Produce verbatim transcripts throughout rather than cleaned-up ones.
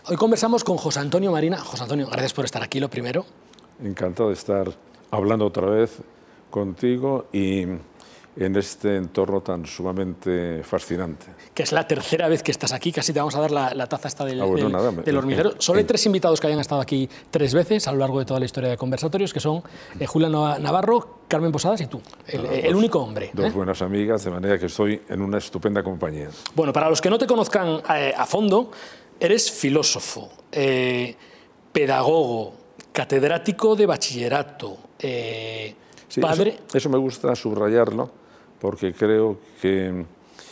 Hoy conversamos con José Antonio Marina. José Antonio, gracias por estar aquí, lo primero. Encantado de estar hablando otra vez contigo y en este entorno tan sumamente fascinante. Que es la tercera vez que estás aquí, casi te vamos a dar la, la taza esta del, ah, bueno, del, nada, del hormiguero. En, Solo hay en, tres invitados que hayan estado aquí tres veces a lo largo de toda la historia de Conversatorios, que son eh, Julián Navarro, Carmen Posadas y tú, el, el dos, único hombre. Dos ¿eh? buenas amigas, de manera que estoy en una estupenda compañía. Bueno, para los que no te conozcan eh, a fondo, eres filósofo, eh, pedagogo, catedrático de bachillerato, eh, sí, padre... Eso, eso me gusta subrayarlo, porque creo que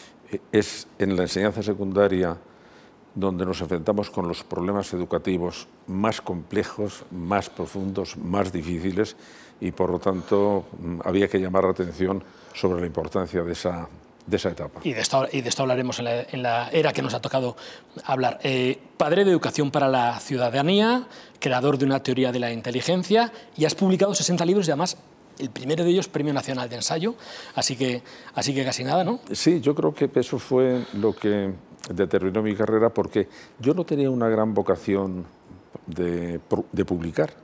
es en la enseñanza secundaria donde nos enfrentamos con los problemas educativos más complejos, más profundos, más difíciles, y por lo tanto había que llamar la atención sobre la importancia de esa, de esa etapa. Y de esto, y de esto hablaremos en la, en la era que nos ha tocado hablar. Eh, padre de Educación para la Ciudadanía, creador de una teoría de la inteligencia, y has publicado sesenta libros y además el primero de ellos Premio Nacional de Ensayo, así que, así que casi nada, ¿no? Sí, yo creo que eso fue lo que determinó mi carrera, porque yo no tenía una gran vocación de, de publicar,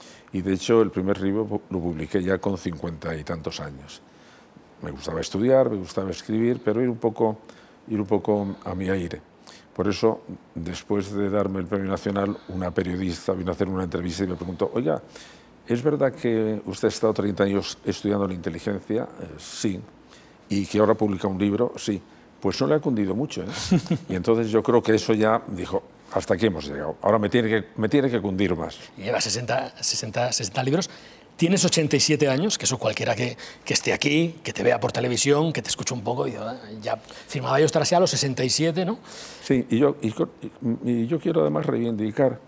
y de hecho el primer libro lo publiqué ya con cincuenta y tantos años. Me gustaba estudiar, me gustaba escribir, pero ir un poco, ir un poco a mi aire. Por eso, después de darme el Premio Nacional, una periodista vino a hacer una entrevista y me preguntó: oiga, ¿es verdad que usted ha estado treinta años estudiando la inteligencia? Eh, sí. ¿Y que ahora publica un libro? Sí. Pues no le ha cundido mucho, ¿eh? Y entonces yo creo que eso ya dijo: hasta aquí hemos llegado, ahora me tiene que, me tiene que cundir más. Lleva sesenta, sesenta, sesenta libros. Tienes ochenta y siete años, que eso cualquiera que, que esté aquí, que te vea por televisión, que te escuche un poco, y ya firmaba yo estar así a los sesenta y siete, ¿no? Sí, y yo, y, y yo quiero además reivindicar,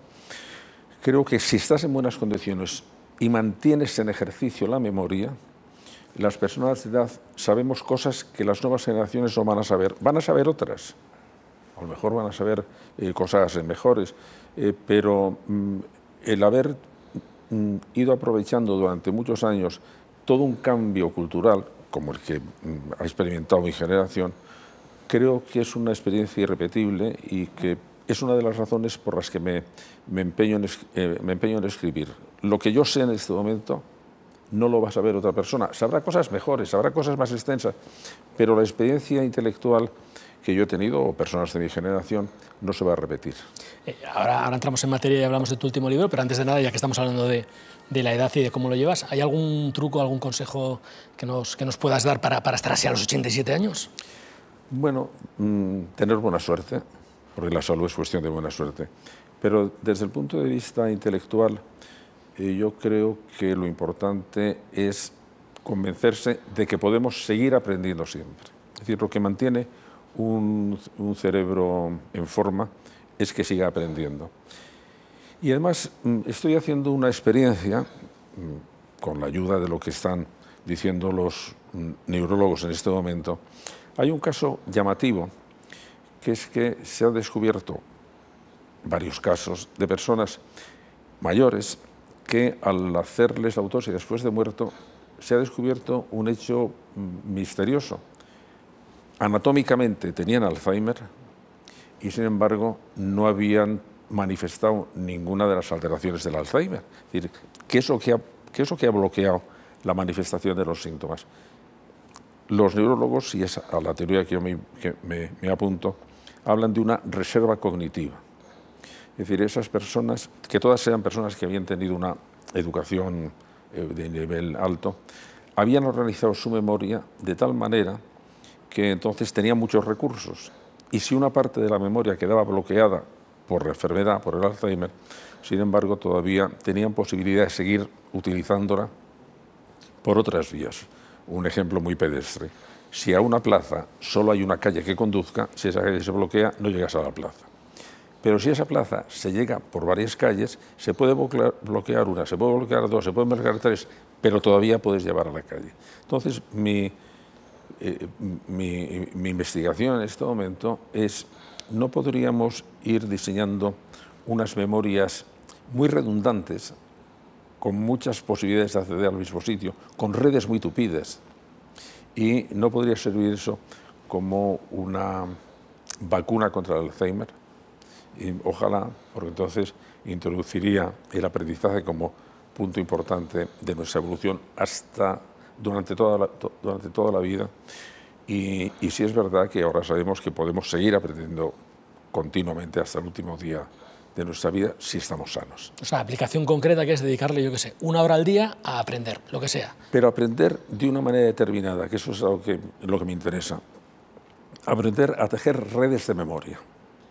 creo que si estás en buenas condiciones y mantienes en ejercicio la memoria, las personas de edad sabemos cosas que las nuevas generaciones no van a saber. Van a saber otras, a lo mejor van a saber eh, cosas mejores, eh, pero mm, el haber mm, ido aprovechando durante muchos años todo un cambio cultural, como el que mm, ha experimentado mi generación, creo que es una experiencia irrepetible y que es una de las razones por las que me, me, empeño en, eh, me empeño en escribir. Lo que yo sé en este momento no lo va a saber otra persona. Sabrá cosas mejores, sabrá cosas más extensas, pero la experiencia intelectual que yo he tenido, o personas de mi generación, no se va a repetir. Eh, ahora, ahora entramos en materia y hablamos de tu último libro, pero antes de nada, ya que estamos hablando de, de la edad y de cómo lo llevas, ¿hay algún truco, algún consejo que nos, que nos puedas dar para, para estar así a los ochenta y siete años? Bueno, mmm, tener buena suerte, porque la salud es cuestión de buena suerte, pero desde el punto de vista intelectual, eh, yo creo que lo importante es convencerse de que podemos seguir aprendiendo siempre. Es decir, lo que mantiene un, un cerebro en forma es que siga aprendiendo. Y además mmm, estoy haciendo una experiencia, mmm, con la ayuda de lo que están diciendo los mmm, neurólogos en este momento. Hay un caso llamativo, que es que se han descubierto varios casos de personas mayores que al hacerles la autopsia después de muerto se ha descubierto un hecho misterioso. Anatómicamente tenían Alzheimer y sin embargo no habían manifestado ninguna de las alteraciones del Alzheimer. Es decir, ¿qué es lo que ha, qué es lo que ha bloqueado la manifestación de los síntomas? Los neurólogos, y es a la teoría que yo me, que me, me apunto, hablan de una reserva cognitiva. Es decir, esas personas, que todas sean personas que habían tenido una educación eh, de nivel alto, habían organizado su memoria de tal manera que entonces tenían muchos recursos. Y si una parte de la memoria quedaba bloqueada por la enfermedad, por el Alzheimer, sin embargo, todavía tenían posibilidad de seguir utilizándola por otras vías. Un ejemplo muy pedestre: si a una plaza solo hay una calle que conduzca, si esa calle se bloquea, no llegas a la plaza. Pero si esa plaza se llega por varias calles, se puede bloquear una, se puede bloquear dos, se pueden bloquear tres, pero todavía puedes llevar a la calle. Entonces, mi, eh, mi, mi investigación en este momento es: ¿no podríamos ir diseñando unas memorias muy redundantes, con muchas posibilidades de acceder al mismo sitio, con redes muy tupidas? ¿Y no podría servir eso como una vacuna contra el Alzheimer? Y ojalá, porque entonces introduciría el aprendizaje como punto importante de nuestra evolución hasta durante toda la, durante toda la vida. Y, y sí es verdad que ahora sabemos que podemos seguir aprendiendo continuamente hasta el último día de nuestra vida si estamos sanos. O sea, aplicación concreta que es dedicarle, yo qué sé, una hora al día a aprender, lo que sea. Pero aprender de una manera determinada, que eso es algo que, lo que me interesa. Aprender a tejer redes de memoria.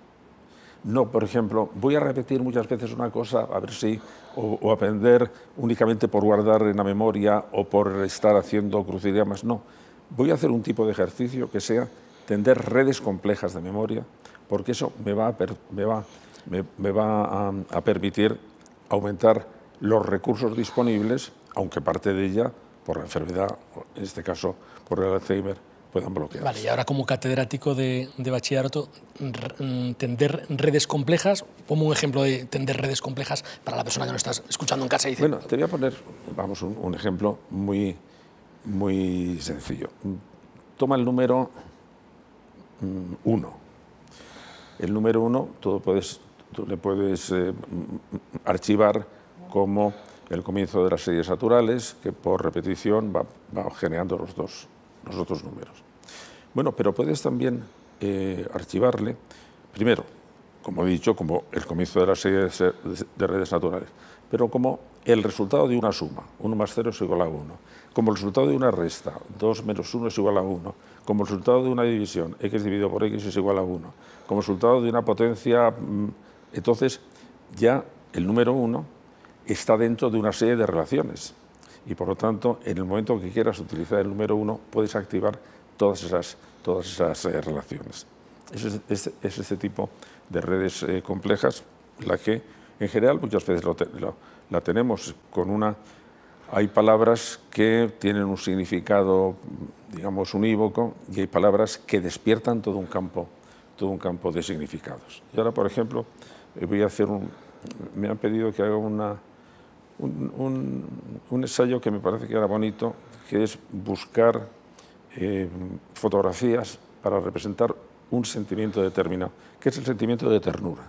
No, por ejemplo, voy a repetir muchas veces una cosa, a ver si, o, o aprender únicamente por guardar en la memoria o por estar haciendo crucigramas. No, voy a hacer un tipo de ejercicio que sea tender redes complejas de memoria, porque eso me va a, per, me va, me, me va a, a permitir aumentar los recursos disponibles, aunque parte de ella, por la enfermedad, en este caso por el Alzheimer, puedan bloquear. Vale, y ahora como catedrático de, de bachillerato, tender redes complejas, como un ejemplo de tender redes complejas para la persona que nos estás escuchando en casa y dice... Bueno, te voy a poner, vamos, un, un ejemplo muy, muy sencillo. Toma el número uno. El número uno, tú, puedes, tú le puedes eh, archivar como el comienzo de las series naturales, que por repetición va, va generando los dos. los otros números. Bueno, pero puedes también eh, archivarle, primero, como he dicho, como el comienzo de la serie de, de redes naturales, pero como el resultado de una suma, uno más cero es igual a uno, como el resultado de una resta, dos menos uno es igual a uno, como el resultado de una división, x dividido por x es igual a uno, como resultado de una potencia, entonces ya el número uno está dentro de una serie de relaciones. Y por lo tanto, en el momento que quieras utilizar el número uno, puedes activar todas esas, todas esas eh, relaciones. Es, es, es este tipo de redes eh, complejas, la que en general muchas veces lo te, lo, la tenemos con una... Hay palabras que tienen un significado, digamos, unívoco, y hay palabras que despiertan todo un campo, todo un campo de significados. Y ahora, por ejemplo, voy a hacer un... Me han pedido que haga una... Un, un, un ensayo que me parece que era bonito, que es buscar eh, fotografías para representar un sentimiento determinado, que es el sentimiento de ternura.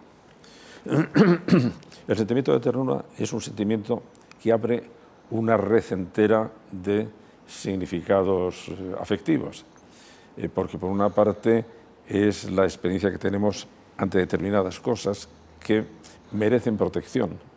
El sentimiento de ternura es un sentimiento que abre una red entera de significados eh, afectivos, eh, porque por una parte es la experiencia que tenemos ante determinadas cosas que merecen protección,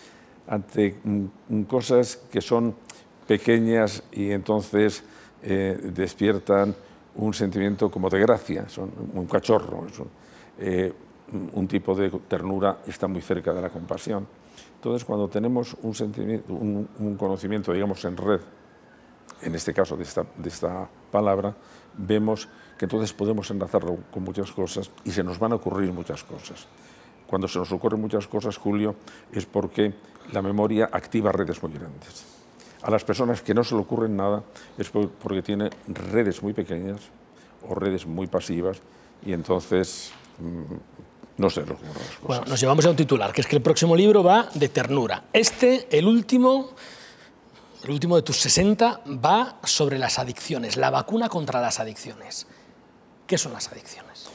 ante mm, cosas que son pequeñas y entonces eh, despiertan un sentimiento como de gracia, son un cachorro, son, eh, un tipo de ternura está muy cerca de la compasión. Entonces, cuando tenemos un, sentimiento, un, un conocimiento, digamos, en red, en este caso de esta, de esta palabra, vemos que entonces podemos enlazarlo con muchas cosas y se nos van a ocurrir muchas cosas. Cuando se nos ocurren muchas cosas, Julio, es porque la memoria activa redes muy grandes. A las personas que no se le ocurren nada es porque tiene redes muy pequeñas o redes muy pasivas y entonces mmm, no se les ocurren las cosas. Bueno, nos llevamos a un titular, que es que el próximo libro va de ternura. Este, el último, el último de tus sesenta, va sobre las adicciones, la vacuna contra las adicciones. ¿Qué son las adicciones?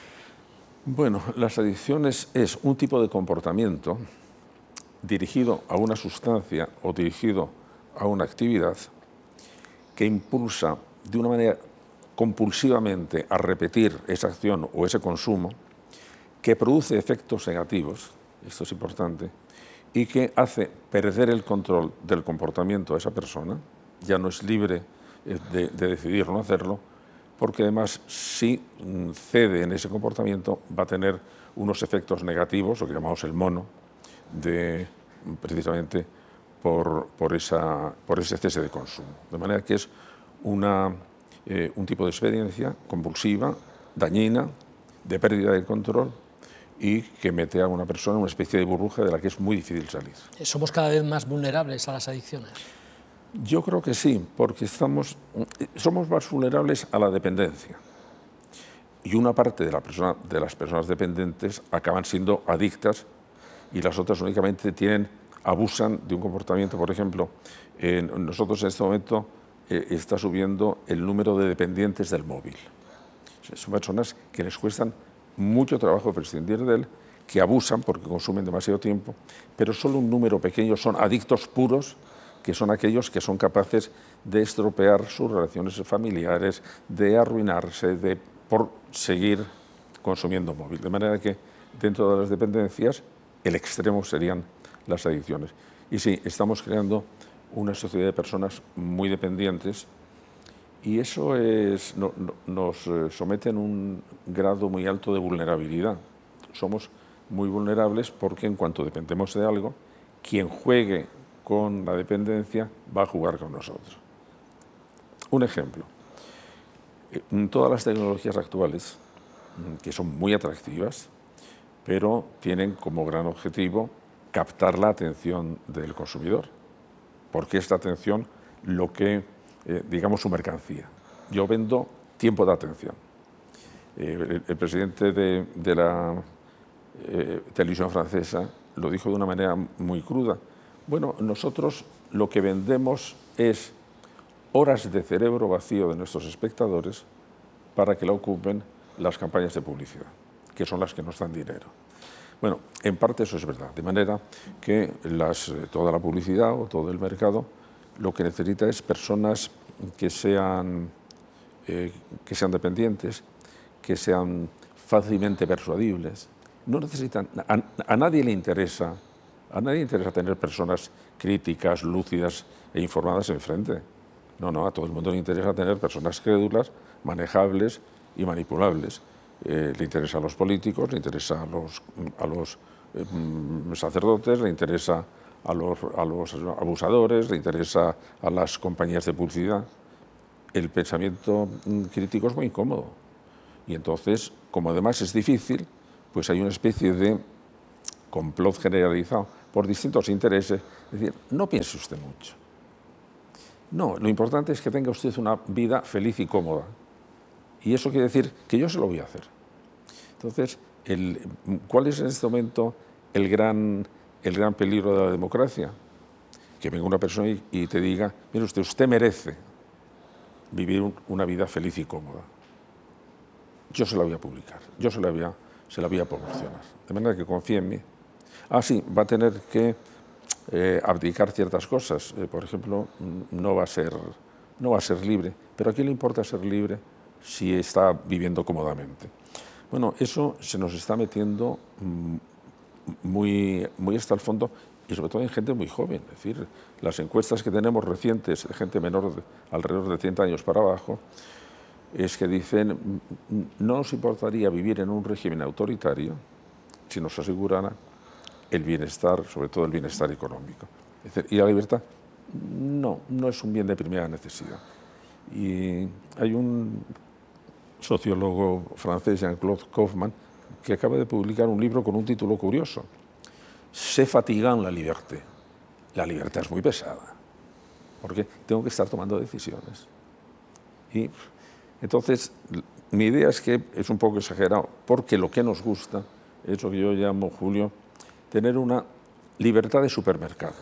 Bueno, las adicciones es un tipo de comportamiento dirigido a una sustancia o dirigido a una actividad que impulsa de una manera compulsivamente a repetir esa acción o ese consumo, que produce efectos negativos, esto es importante, y que hace perder el control del comportamiento de esa persona, ya no es libre de, de decidir no hacerlo, porque además si cede en ese comportamiento va a tener unos efectos negativos, lo que llamamos el mono, de, precisamente por, por, esa, por ese cese de consumo. De manera que es una, eh, un tipo de experiencia compulsiva, dañina, de pérdida de control y que mete a una persona en una especie de burbuja de la que es muy difícil salir. ¿Somos cada vez más vulnerables a las adicciones? Yo creo que sí, porque estamos, somos más vulnerables a la dependencia. Y una parte de, la persona, de las personas dependientes acaban siendo adictas y las otras únicamente tienen, abusan de un comportamiento. Por ejemplo, eh, nosotros en este momento eh, está subiendo el número de dependientes del móvil. Son personas que les cuestan mucho trabajo prescindir de él, que abusan porque consumen demasiado tiempo, pero solo un número pequeño son adictos puros, que son aquellos que son capaces de estropear sus relaciones familiares, de arruinarse, de por seguir consumiendo móvil. De manera que dentro de las dependencias el extremo serían las adicciones. Y sí, estamos creando una sociedad de personas muy dependientes y eso es, no, no, nos somete en un grado muy alto de vulnerabilidad. Somos muy vulnerables porque en cuanto dependemos de algo, quien juegue con la dependencia va a jugar con nosotros. Un ejemplo, todas las tecnologías actuales, que son muy atractivas, pero tienen como gran objetivo captar la atención del consumidor, porque esta atención lo que, eh, digamos, su mercancía. Yo vendo tiempo de atención. Eh, el, el presidente de, de la eh, televisión francesa lo dijo de una manera muy cruda. Bueno, nosotros lo que vendemos es horas de cerebro vacío de nuestros espectadores para que la ocupen las campañas de publicidad, que son las que nos dan dinero. Bueno, en parte eso es verdad, de manera que las, toda la publicidad o todo el mercado lo que necesita es personas que sean, eh, que sean dependientes, que sean fácilmente persuadibles. No necesitan, a, a nadie le interesa, a nadie le interesa tener personas críticas, lúcidas e informadas enfrente. No, no, a todo el mundo le interesa tener personas crédulas, manejables y manipulables. Eh, le interesa a los políticos, le interesa a los, a los eh, sacerdotes, le interesa a los, a los abusadores, le interesa a las compañías de publicidad. El pensamiento crítico es muy incómodo. Y entonces, como además es difícil, pues hay una especie de complot generalizado por distintos intereses. Es decir, no piense usted mucho. No, lo importante es que tenga usted una vida feliz y cómoda. Y eso quiere decir que yo se lo voy a hacer. Entonces, el, ¿cuál es en este momento el gran, el gran peligro de la democracia? Que venga una persona y, y te diga, mire usted, usted merece vivir un, una vida feliz y cómoda. Yo se la voy a publicar, yo se la voy a, se la voy a proporcionar. De manera que confíe en mí. Ah, sí, va a tener que eh, abdicar ciertas cosas. Eh, por ejemplo, no va a ser, no va a ser libre. Pero ¿a quién le importa ser libre si está viviendo cómodamente? Bueno, eso se nos está metiendo muy, muy hasta el fondo y sobre todo en gente muy joven. Es decir, las encuestas que tenemos recientes de gente menor de alrededor de treinta años para abajo es que dicen no nos importaría vivir en un régimen autoritario si nos asegurara el bienestar, sobre todo el bienestar económico. Es decir, y la libertad no, no es un bien de primera necesidad. Y hay un sociólogo francés, Jean-Claude Kaufmann, que acaba de publicar un libro con un título curioso. C'est fatigant la liberté. La libertad es muy pesada, porque tengo que estar tomando decisiones. Y entonces, mi idea es que es un poco exagerado, porque lo que nos gusta es lo que yo llamo, Julio, tener una libertad de supermercado.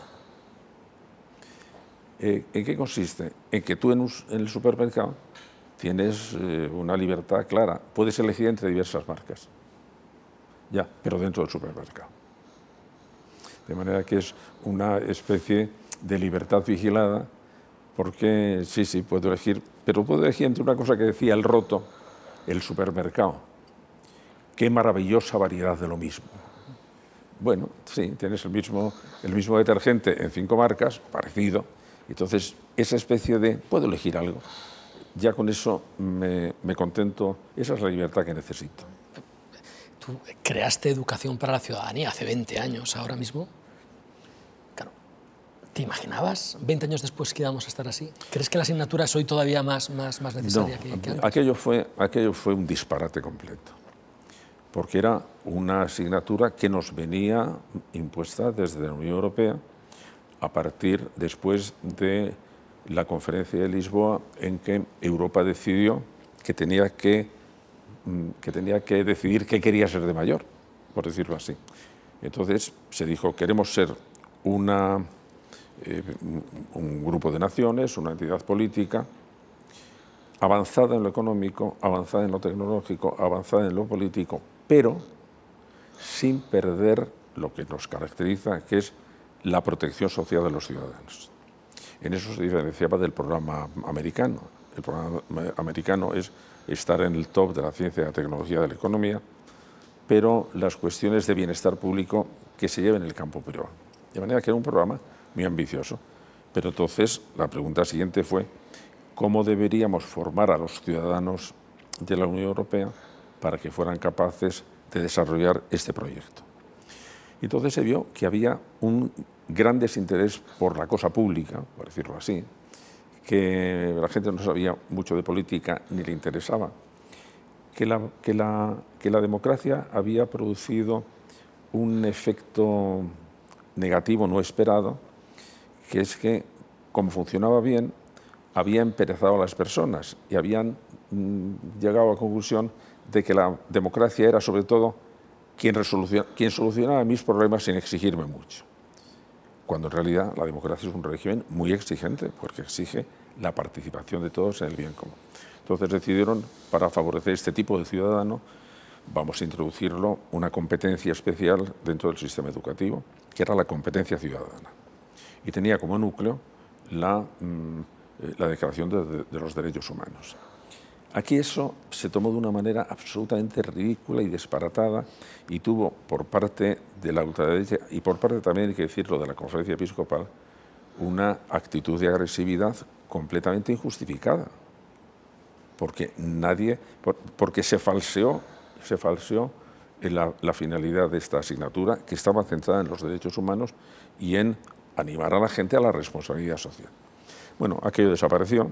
Eh, ¿En qué consiste? En que tú en, un, en el supermercado tienes eh, una libertad clara. Puedes elegir entre diversas marcas, ya, pero dentro del supermercado. De manera que es una especie de libertad vigilada, porque sí, sí, puedo elegir, pero puedo elegir entre una cosa que decía el Roto, el supermercado. Qué maravillosa variedad de lo mismo. Bueno, sí, tienes el mismo, el mismo detergente en cinco marcas, parecido. Entonces, esa especie de, puedo elegir algo. Ya con eso me, me contento, esa es la libertad que necesito. Tú creaste Educación para la Ciudadanía hace veinte años, ahora mismo. Claro, ¿te imaginabas veinte años después que íbamos a estar así? ¿Crees que la asignatura es hoy todavía más, más, más necesaria no, que, que antes? Aquello fue, aquello fue un disparate completo, porque era una asignatura que nos venía impuesta desde la Unión Europea a partir después de la conferencia de Lisboa, en que Europa decidió que tenía que, que tenía que decidir qué quería ser de mayor, por decirlo así. Entonces se dijo, queremos ser una, eh, un grupo de naciones, una entidad política, avanzada en lo económico, avanzada en lo tecnológico, avanzada en lo político, pero sin perder lo que nos caracteriza, que es la protección social de los ciudadanos. En eso se diferenciaba del programa americano. El programa americano es estar en el top de la ciencia, de la tecnología, de la economía, pero las cuestiones de bienestar público que se lleven en el campo privado. De manera que era un programa muy ambicioso. Pero entonces la pregunta siguiente fue cómo deberíamos formar a los ciudadanos de la Unión Europea para que fueran capaces de desarrollar este proyecto. Y entonces se vio que había un gran desinterés por la cosa pública, por decirlo así, que la gente no sabía mucho de política ni le interesaba, que la, que la, que la democracia había producido un efecto negativo no esperado, que es que, como funcionaba bien, había emperezado a las personas y habían mm, llegado a la conclusión de que la democracia era, sobre todo, quien, quien solucionaba mis problemas sin exigirme mucho. Cuando en realidad la democracia es un régimen muy exigente, porque exige la participación de todos en el bien común. Entonces decidieron, para favorecer este tipo de ciudadano, vamos a introducirlo una competencia especial dentro del sistema educativo, que era la competencia ciudadana. Y tenía como núcleo la, mmm, la Declaración de, de, de los Derechos Humanos. Aquí eso se tomó de una manera absolutamente ridícula y disparatada y tuvo por parte de la ultraderecha y por parte también, hay que decirlo, de la Conferencia Episcopal, una actitud de agresividad completamente injustificada, porque nadie, porque se falseó, se falseó la, la finalidad de esta asignatura, que estaba centrada en los derechos humanos y en animar a la gente a la responsabilidad social. Bueno, aquello desapareció,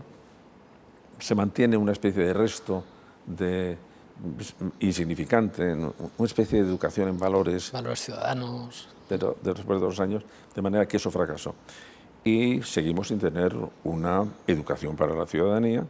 se mantiene una especie de resto de insignificante, una especie de educación en valores, valores ciudadanos, pero de después de dos años, de manera que eso fracasó. Y seguimos sin tener una educación para la ciudadanía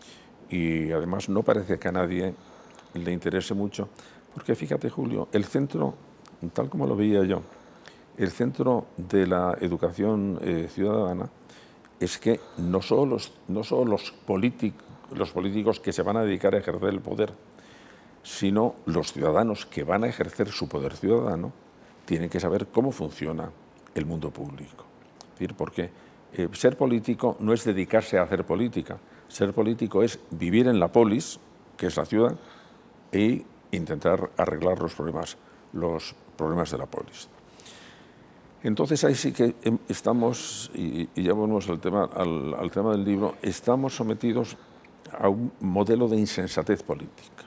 y además no parece que a nadie le interese mucho, porque fíjate, Julio, el centro, tal como lo veía yo, el centro de la educación eh, ciudadana es que no solo los, no solo los, los políticos que se van a dedicar a ejercer el poder, sino los ciudadanos que van a ejercer su poder ciudadano tienen que saber cómo funciona el mundo público. Es decir, porque eh, ser político no es dedicarse a hacer política, ser político es vivir en la polis, que es la ciudad, e intentar arreglar los problemas, los problemas de la polis. Entonces ahí sí que estamos, y, y ya volvemos al tema, al, al tema del libro, estamos sometidos a un modelo de insensatez política,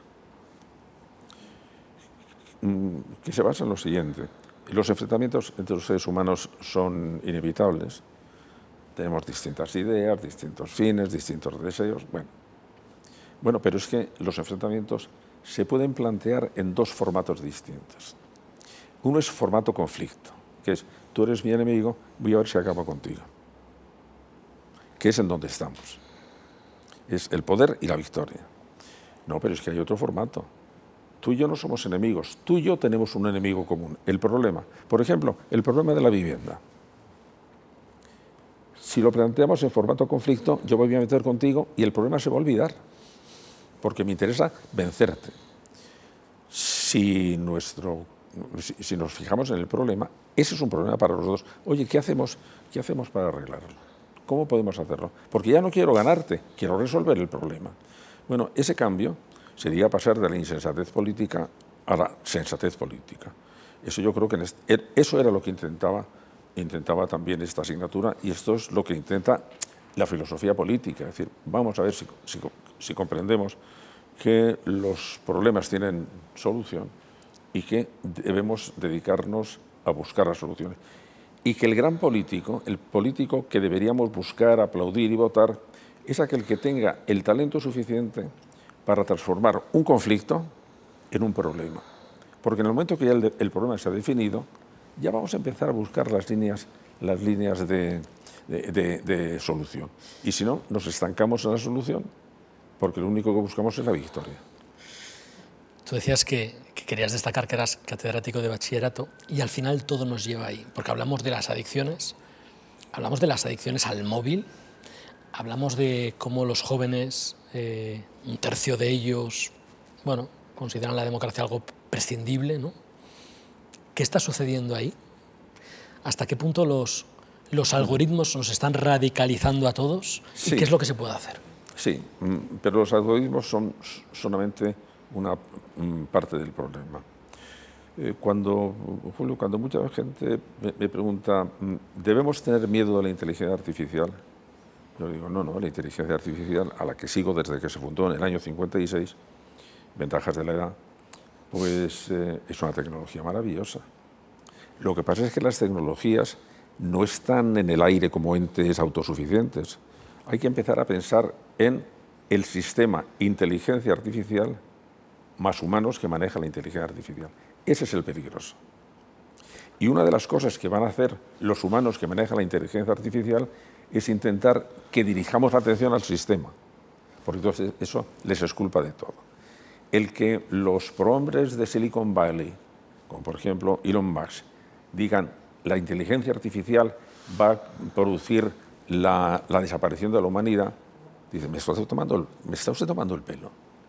que se basa en lo siguiente. Los enfrentamientos entre los seres humanos son inevitables, tenemos distintas ideas, distintos fines, distintos deseos, bueno. Bueno, pero es que los enfrentamientos se pueden plantear en dos formatos distintos. Uno es formato conflicto, que es, tú eres mi enemigo, voy a ver si acabo contigo. Que es en donde estamos. Es el poder y la victoria. No, pero es que hay otro formato. Tú y yo no somos enemigos, tú y yo tenemos un enemigo común. El problema, por ejemplo, el problema de la vivienda. Si lo planteamos en formato conflicto, yo voy a meter contigo y el problema se va a olvidar, porque me interesa vencerte. Si nuestro... Si nos fijamos en el problema, ese es un problema para los dos. Oye, ¿qué hacemos, ¿qué hacemos para arreglarlo? ¿Cómo podemos hacerlo? Porque ya no quiero ganarte, quiero resolver el problema. Bueno, ese cambio sería pasar de la insensatez política a la sensatez política. Eso yo creo que en este, eso era lo que intentaba, intentaba también esta asignatura y esto es lo que intenta la filosofía política. Es decir, vamos a ver si, si, si comprendemos que los problemas tienen solución y que debemos dedicarnos a buscar las soluciones. Y que el gran político, el político que deberíamos buscar, aplaudir y votar, es aquel que tenga el talento suficiente para transformar un conflicto en un problema. Porque en el momento que ya el, el problema se ha definido, ya vamos a empezar a buscar las líneas, las líneas de, de, de, de solución. Y si no, nos estancamos en la solución, porque lo único que buscamos es la victoria. Tú decías que, que querías destacar que eras catedrático de bachillerato y al final todo nos lleva ahí, porque hablamos de las adicciones, hablamos de las adicciones al móvil, hablamos de cómo los jóvenes, eh, un tercio de ellos, bueno, consideran la democracia algo prescindible, ¿no? ¿Qué está sucediendo ahí? ¿Hasta qué punto los, los algoritmos nos están radicalizando a todos? Sí. ¿Y qué es lo que se puede hacer? Sí, pero los algoritmos son solamente una parte del problema. Eh, cuando, Julio, cuando mucha gente me, me pregunta, ¿debemos tener miedo de la inteligencia artificial? Yo digo, no, no, la inteligencia artificial, a la que sigo desde que se fundó en el año cincuenta y seis, ventajas de la edad, pues eh, es una tecnología maravillosa. Lo que pasa es que las tecnologías no están en el aire como entes autosuficientes. Hay que empezar a pensar en el sistema inteligencia artificial más humanos que maneja la inteligencia artificial. Ese es el peligroso. Y una de las cosas que van a hacer los humanos que manejan la inteligencia artificial es intentar que dirijamos la atención al sistema, porque entonces eso les es culpa de todo. El que los prohombres de Silicon Valley, como por ejemplo Elon Musk, digan la inteligencia artificial va a producir la, la desaparición de la humanidad, dice, ¿me está usted tomando el, me está usted tomando el pelo?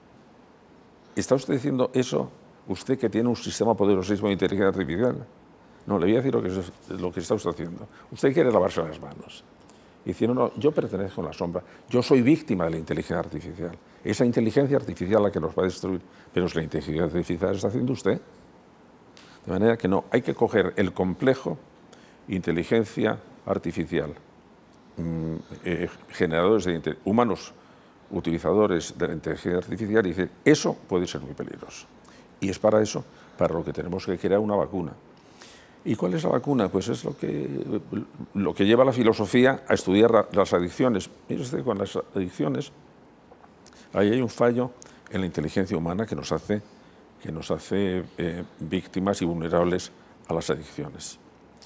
¿Está usted diciendo eso, usted que tiene un sistema poderosísimo de inteligencia artificial? No, le voy a decir lo que, es, lo que está usted haciendo. Usted quiere lavarse las manos. Y dice, no, no, yo pertenezco a la sombra, yo soy víctima de la inteligencia artificial. Esa inteligencia artificial la que nos va a destruir, pero es la inteligencia artificial que está haciendo usted. De manera que no, hay que coger el complejo inteligencia artificial, mmm, eh, generadores de humanos utilizadores de la inteligencia artificial y decir, eso puede ser muy peligroso. Y es para eso, para lo que tenemos que crear una vacuna. ¿Y cuál es la vacuna? Pues es lo que, lo que lleva la filosofía a estudiar las adicciones. Mire usted, con las adicciones, ahí hay un fallo en la inteligencia humana que nos hace, que nos hace eh, víctimas y vulnerables a las adicciones.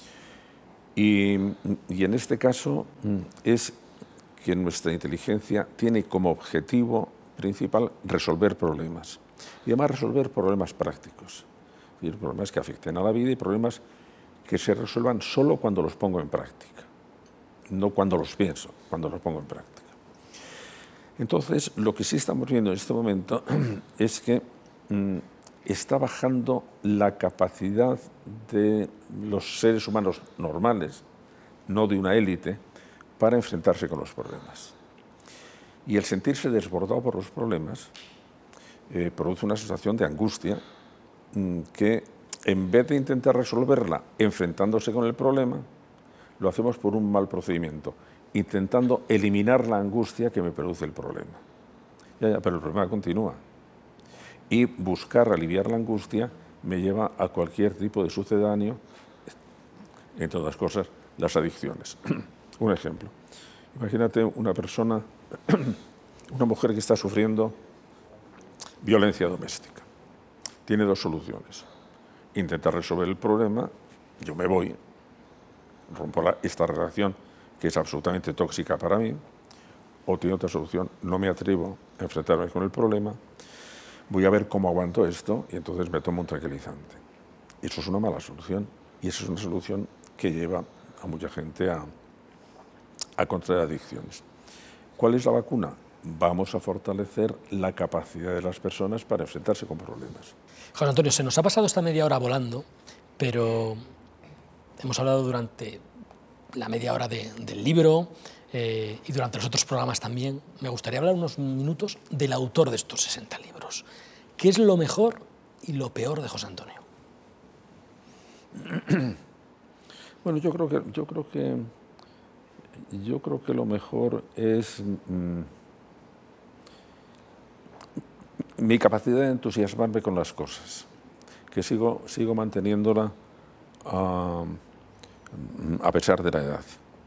Y, y en este caso es que nuestra inteligencia tiene como objetivo principal resolver problemas. Y además resolver problemas prácticos. Es decir, problemas que afecten a la vida y problemas que se resuelvan solo cuando los pongo en práctica, no cuando los pienso, cuando los pongo en práctica. Entonces, lo que sí estamos viendo en este momento es que mmm, está bajando la capacidad de los seres humanos normales, no de una élite, para enfrentarse con los problemas. Y el sentirse desbordado por los problemas eh, produce una sensación de angustia mmm, que en vez de intentar resolverla enfrentándose con el problema, lo hacemos por un mal procedimiento, intentando eliminar la angustia que me produce el problema. Ya, ya, pero el problema continúa. Y buscar aliviar la angustia me lleva a cualquier tipo de sucedáneo, entre otras cosas, las adicciones. Un ejemplo. Imagínate una persona, una mujer que está sufriendo violencia doméstica. Tiene dos soluciones. Intentar resolver el problema, yo me voy, rompo la, esta relación que es absolutamente tóxica para mí, o tiene otra solución, no me atrevo a enfrentarme con el problema, voy a ver cómo aguanto esto y entonces me tomo un tranquilizante. Eso es una mala solución y eso es una solución que lleva a mucha gente a, a contraer adicciones. ¿Cuál es la vacuna? Vamos a fortalecer la capacidad de las personas para enfrentarse con problemas. Juan Antonio, se nos ha pasado esta media hora volando, pero hemos hablado durante la media hora de, del libro eh, y durante los otros programas también. Me gustaría hablar unos minutos del autor de estos sesenta libros. ¿Qué es lo mejor y lo peor de José Antonio? Bueno, yo creo que yo creo que yo creo que lo mejor es mmm, mi capacidad de entusiasmarme con las cosas, que sigo, sigo manteniéndola uh, a pesar de la edad.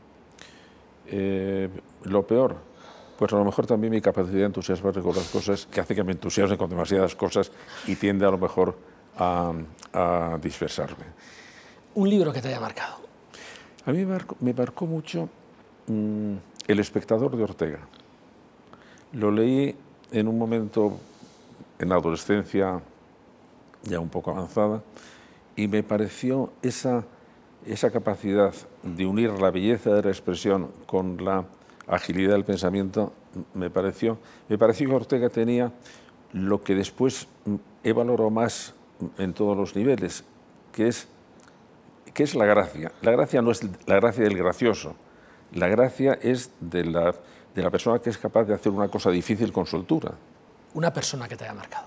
Eh, lo peor, pues a lo mejor también mi capacidad de entusiasmarme con las cosas, que hace que me entusiasme con demasiadas cosas y tiende a lo mejor a, a dispersarme. Un libro que te haya marcado. A mí me marcó, me marcó mucho mmm, El espectador de Ortega. Lo leí en un momento en la adolescencia ya un poco avanzada, y me pareció esa, esa capacidad de unir la belleza de la expresión con la agilidad del pensamiento, me pareció, me pareció que Ortega tenía lo que después he valorado más en todos los niveles, que es, que es la gracia. La gracia no es la gracia del gracioso, la gracia es de la, de la persona que es capaz de hacer una cosa difícil con soltura. Una persona que te haya marcado.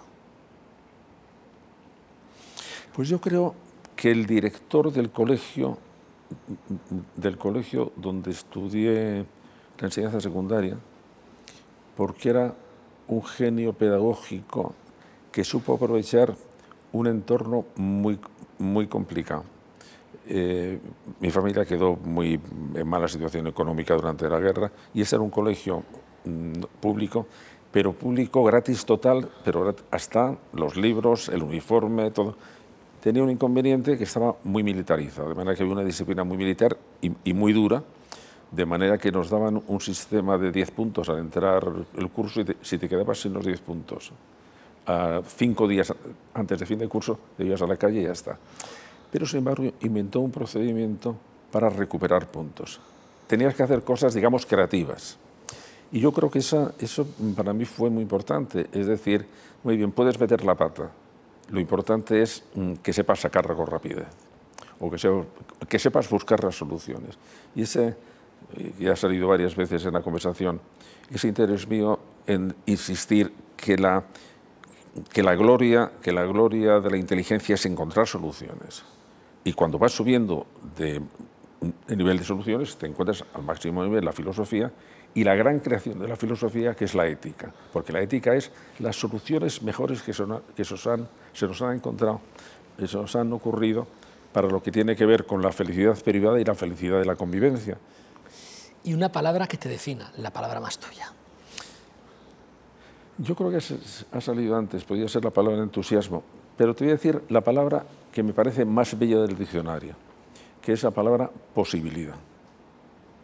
Pues yo creo que el director del colegio, del colegio donde estudié la enseñanza secundaria, porque era un genio pedagógico que supo aprovechar un entorno muy, muy complicado. Eh, mi familia quedó muy en mala situación económica durante la guerra y ese era un colegio mm, público, pero público gratis total, pero hasta los libros, el uniforme, todo. Tenía un inconveniente que estaba muy militarizado, de manera que había una disciplina muy militar y, y muy dura, de manera que nos daban un sistema de diez puntos al entrar el curso y te, si te quedabas sin los diez puntos, a cinco días antes de fin de curso te ibas a la calle y ya está. Pero, sin embargo, inventó un procedimiento para recuperar puntos. Tenías que hacer cosas, digamos, creativas. Y yo creo que esa, eso para mí fue muy importante. Es decir, muy bien, puedes meter la pata. Lo importante es que sepas sacarla con rapidez o que, se, que sepas buscar las soluciones. Y ese, ya ha salido varias veces en la conversación, ese interés mío en insistir que la, que la, gloria, que la gloria de la inteligencia es encontrar soluciones. Y cuando vas subiendo de, de nivel de soluciones, te encuentras al máximo nivel la filosofía y la gran creación de la filosofía, que es la ética. Porque la ética es las soluciones mejores que, son, que se, nos han, se nos han encontrado, que se nos han ocurrido para lo que tiene que ver con la felicidad privada y la felicidad de la convivencia. Y una palabra que te defina, la palabra más tuya. Yo creo que ha salido antes, podría ser la palabra entusiasmo, pero te voy a decir la palabra que me parece más bella del diccionario, que es la palabra posibilidad.